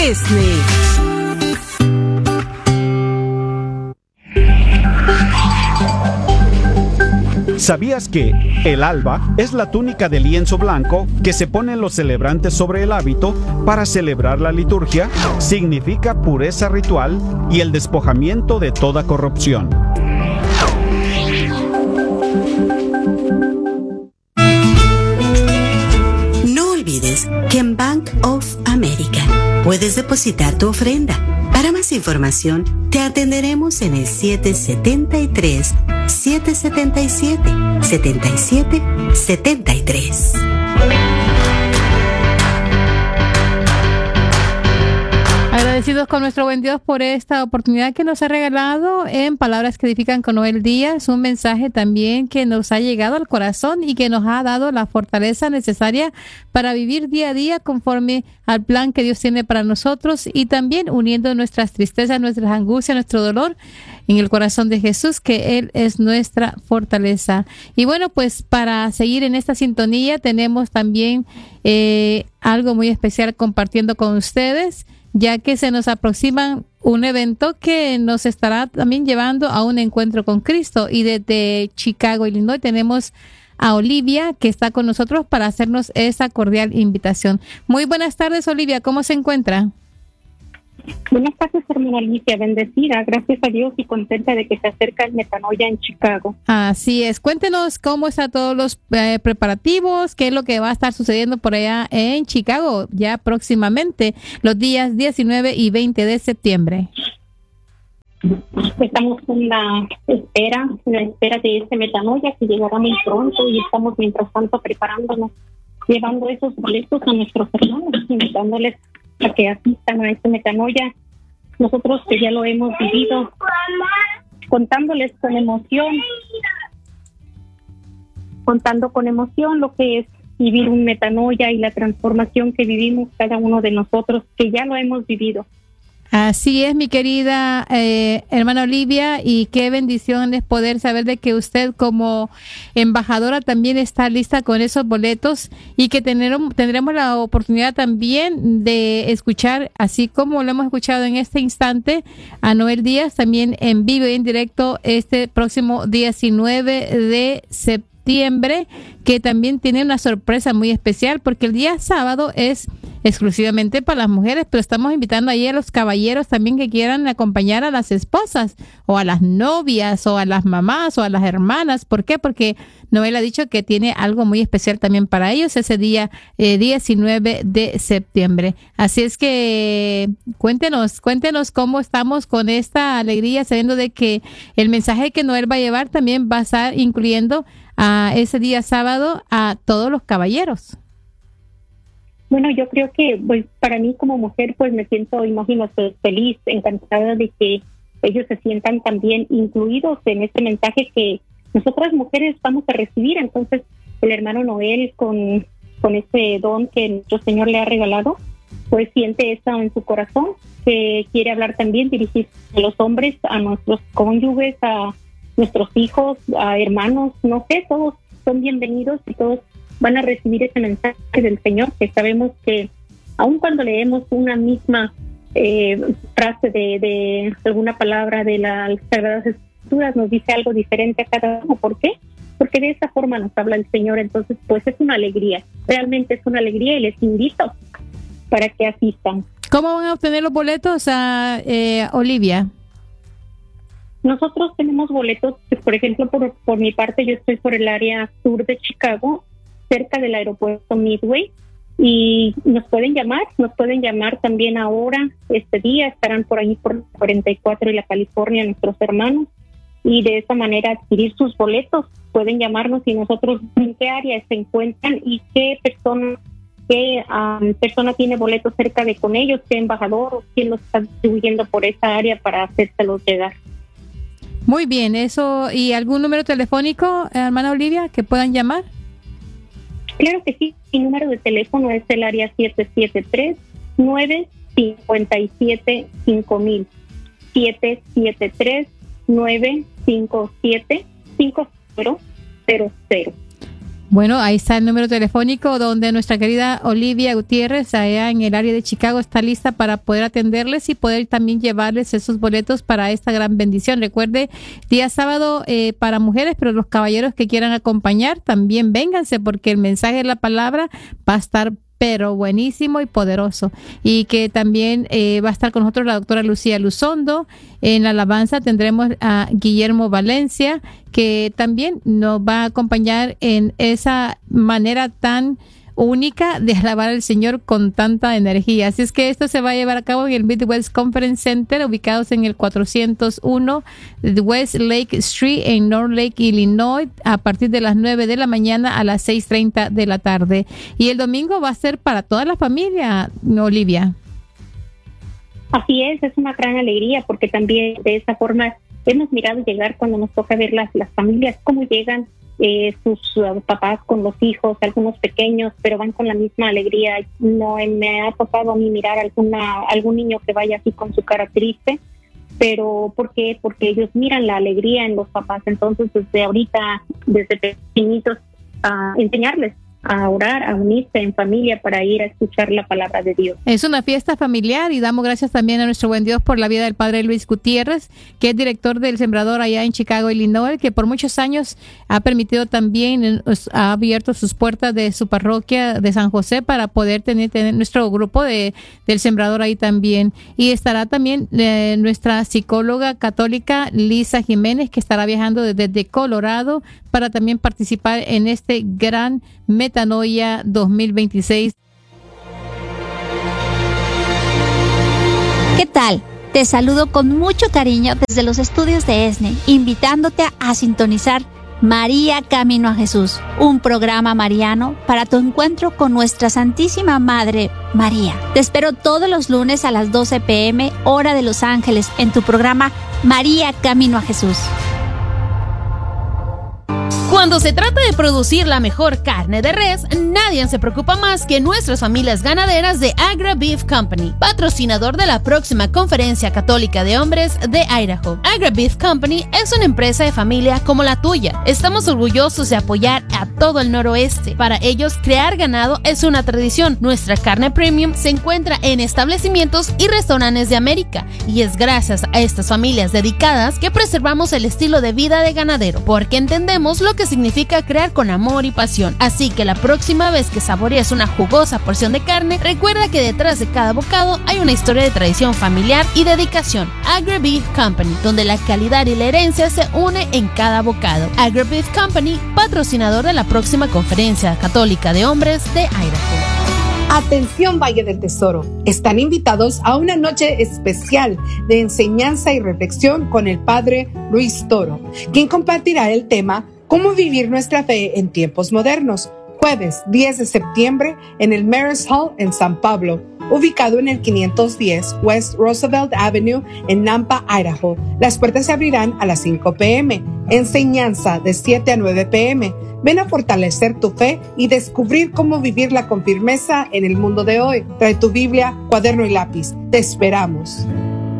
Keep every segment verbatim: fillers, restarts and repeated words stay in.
ESNE. ¿Sabías que el alba es la túnica de lienzo blanco que se ponen los celebrantes sobre el hábito para celebrar la liturgia? Significa pureza ritual y el despojamiento de toda corrupción. No olvides que en Bank of America puedes depositar tu ofrenda. Para más información, te atenderemos en el siete siete tres, siete siete siete, siete siete siete tres. Agradecidos con nuestro buen Dios por esta oportunidad que nos ha regalado en Palabras que Edifican con Noel Díaz, un mensaje también que nos ha llegado al corazón y que nos ha dado la fortaleza necesaria para vivir día a día conforme al plan que Dios tiene para nosotros y también uniendo nuestras tristezas, nuestras angustias, nuestro dolor en el corazón de Jesús, que Él es nuestra fortaleza. Y bueno, pues para seguir en esta sintonía tenemos también eh, algo muy especial compartiendo con ustedes, ya que se nos aproxima un evento que nos estará también llevando a un encuentro con Cristo. Y desde Chicago, Illinois, tenemos a Olivia, que está con nosotros para hacernos esa cordial invitación. Muy buenas tardes, Olivia, ¿cómo se encuentra? Buenas tardes, hermana Alicia, bendecida, gracias a Dios y contenta de que se acerca el Metanoia en Chicago. Así es, cuéntenos cómo están todos los eh, preparativos, qué es lo que va a estar sucediendo por allá en Chicago ya próximamente, los días diecinueve y veinte de septiembre. Estamos en la espera, en la espera de este Metanoia que llegará muy pronto y estamos mientras tanto preparándonos, llevando esos boletos a nuestros hermanos, invitándoles a que asistan a este Metanoia. Nosotros que ya lo hemos vivido, contándoles con emoción, contando con emoción lo que es vivir un Metanoia y la transformación que vivimos cada uno de nosotros, que ya lo hemos vivido. Así es, mi querida eh, hermana Olivia, y qué bendición es poder saber de que usted como embajadora también está lista con esos boletos y que tener, tendremos la oportunidad también de escuchar, así como lo hemos escuchado en este instante, a Noel Díaz también en vivo y en directo este próximo diecinueve de septiembre, que también tiene una sorpresa muy especial porque el día sábado es exclusivamente para las mujeres, pero estamos invitando ahí a los caballeros también que quieran acompañar a las esposas o a las novias o a las mamás o a las hermanas. ¿Por qué? Porque Noel ha dicho que tiene algo muy especial también para ellos ese día eh, diecinueve de septiembre. Así es que cuéntenos, cuéntenos cómo estamos con esta alegría, sabiendo de que el mensaje que Noel va a llevar también va a estar incluyendo a ese día sábado a todos los caballeros. Bueno, yo creo que pues para mí como mujer pues me siento, imagínate, feliz, encantada de que ellos se sientan también incluidos en este mensaje que nosotras mujeres vamos a recibir. Entonces el hermano Noel con, con ese don que nuestro Señor le ha regalado, pues siente eso en su corazón, que quiere hablar también, dirigirse a los hombres, a nuestros cónyuges, a nuestros hijos, a hermanos, no sé, todos son bienvenidos y todos van a recibir ese mensaje del Señor, que sabemos que aun cuando leemos una misma eh, frase de, de alguna palabra de las Sagradas Escrituras, nos dice algo diferente a cada uno. ¿Por qué? Porque de esa forma nos habla el Señor. Entonces, pues es una alegría, realmente es una alegría y les invito para que asistan. ¿Cómo van a obtener los boletos, a eh, Olivia? Nosotros tenemos boletos, pues, por ejemplo, por, por mi parte, yo estoy por el área sur de Chicago, cerca del aeropuerto Midway, y nos pueden llamar, nos pueden llamar también ahora, este día, estarán por ahí por cuarenta y cuatro y la California nuestros hermanos, y de esa manera adquirir sus boletos. Pueden llamarnos y nosotros en qué área se encuentran y qué persona, qué um, persona tiene boletos cerca de con ellos, qué embajador o quién los está distribuyendo por esa área para hacérselos llegar. Muy bien, eso. ¿Y algún número telefónico, hermana Olivia, que puedan llamar? Claro que sí, mi número de teléfono es el área siete siete tres, nueve cinco siete, cinco mil, siete siete tres, nueve cinco siete, cinco cero cero cero. Bueno, ahí está el número telefónico donde nuestra querida Olivia Gutiérrez, allá en el área de Chicago, está lista para poder atenderles y poder también llevarles esos boletos para esta gran bendición. Recuerde, día sábado eh, para mujeres, pero los caballeros que quieran acompañar, también vénganse, porque el mensaje de la palabra va a estar pero buenísimo y poderoso. Y que también eh, va a estar con nosotros la doctora Lucía Luzondo. En la alabanza tendremos a Guillermo Valencia, que también nos va a acompañar en esa manera tan única de alabar al Señor con tanta energía. Así es que esto se va a llevar a cabo en el Midwest Conference Center, ubicados en el cuatrocientos uno West Lake Street en North Lake, Illinois, a partir de las nueve de la mañana a las seis treinta de la tarde. Y el domingo va a ser para toda la familia, Olivia. Así es, es una gran alegría, porque también de esa forma hemos mirado llegar cuando nos toca ver las, las familias, cómo llegan Eh, sus uh, papás con los hijos, algunos pequeños, pero van con la misma alegría. No me ha tocado a mí mirar alguna algún niño que vaya así con su cara triste, pero ¿por qué? Porque ellos miran la alegría en los papás. Entonces, desde ahorita, desde pequeñitos, uh, enseñarles a orar, a unirse en familia para ir a escuchar la palabra de Dios. Es una fiesta familiar y damos gracias también a nuestro buen Dios por la vida del padre Luis Gutiérrez, que es director del Sembrador allá en Chicago, Illinois, que por muchos años ha permitido también, ha abierto sus puertas de su parroquia de San José para poder tener, tener nuestro grupo de del Sembrador ahí también. Y estará también eh, nuestra psicóloga católica Lisa Jiménez, que estará viajando desde, desde Colorado para también participar en este gran Metanoia dos mil veintiséis. ¿Qué tal? Te saludo con mucho cariño desde los estudios de ESNE, invitándote a sintonizar María Camino a Jesús, un programa mariano para tu encuentro con nuestra Santísima Madre María. Te espero todos los lunes a las doce pe eme, hora de Los Ángeles, en tu programa María Camino a Jesús. Cuando se trata de producir la mejor carne de res, nadie se preocupa más que nuestras familias ganaderas de Agra Beef Company, patrocinador de la próxima Conferencia Católica de Hombres de Idaho. Agra Beef Company es una empresa de familia como la tuya. Estamos orgullosos de apoyar a todo el noroeste. Para ellos, crear ganado es una tradición. Nuestra carne premium se encuentra en establecimientos y restaurantes de América, y es gracias a estas familias dedicadas que preservamos el estilo de vida de ganadero, porque entendemos lo que significa crear con amor y pasión. Así que la próxima vez que saborees una jugosa porción de carne, recuerda que detrás de cada bocado hay una historia de tradición familiar y dedicación. Agra Beef Company, donde la calidad y la herencia se une en cada bocado. Agra Beef Company, patrocinador de la próxima Conferencia Católica de Hombres de Idaho. Atención, Valle del Tesoro. Están invitados a una noche especial de enseñanza y reflexión con el Padre Luis Toro, quien compartirá el tema ¿Cómo vivir nuestra fe en tiempos modernos? Jueves diez de septiembre en el Maris Hall en San Pablo, ubicado en el quinientos diez West Roosevelt Avenue en Nampa, Idaho. Las puertas se abrirán a las cinco pe eme. Enseñanza de siete a nueve pe eme. Ven a fortalecer tu fe y descubrir cómo vivirla con firmeza en el mundo de hoy. Trae tu Biblia, cuaderno y lápiz. Te esperamos.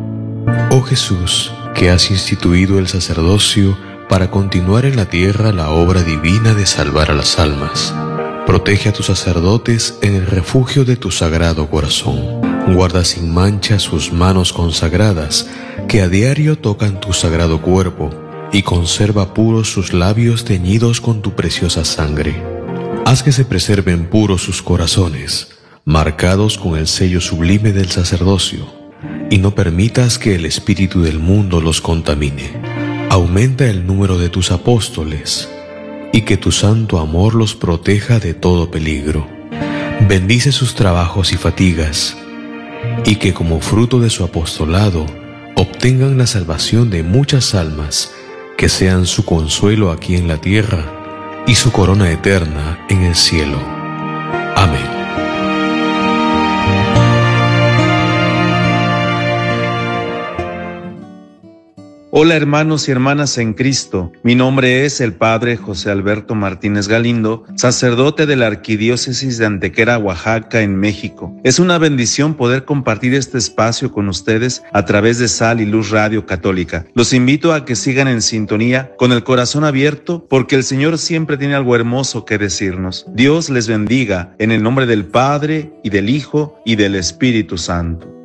Oh Jesús, que has instituido el sacerdocio para continuar en la tierra la obra divina de salvar a las almas. Protege a tus sacerdotes en el refugio de tu sagrado corazón. Guarda sin mancha sus manos consagradas, que a diario tocan tu sagrado cuerpo, y conserva puros sus labios teñidos con tu preciosa sangre. Haz que se preserven puros sus corazones, marcados con el sello sublime del sacerdocio, y no permitas que el espíritu del mundo los contamine. Aumenta el número de tus apóstoles, y que tu santo amor los proteja de todo peligro. Bendice sus trabajos y fatigas, y que como fruto de su apostolado obtengan la salvación de muchas almas, que sean su consuelo aquí en la tierra y su corona eterna en el cielo. Amén. Hola hermanos y hermanas en Cristo, mi nombre es el Padre José Alberto Martínez Galindo, sacerdote de la Arquidiócesis de Antequera, Oaxaca, en México. Es una bendición poder compartir este espacio con ustedes a través de Sal y Luz Radio Católica. Los invito a que sigan en sintonía con el corazón abierto, porque el Señor siempre tiene algo hermoso que decirnos. Dios les bendiga en el nombre del Padre y del Hijo y del Espíritu Santo.